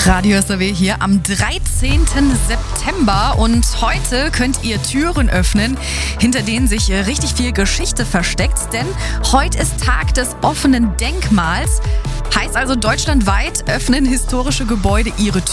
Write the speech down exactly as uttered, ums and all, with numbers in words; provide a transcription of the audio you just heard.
Radio S R W hier am dreizehnten September und heute könnt ihr Türen öffnen, hinter denen sich richtig viel Geschichte versteckt, denn heute ist Tag des offenen Denkmals. Heißt also, deutschlandweit öffnen historische Gebäude ihre